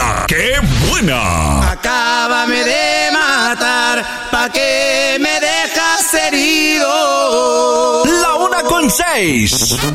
¡Qué buena! Acábame de matar, ¿pa' qué me dejas herido? La 1:06.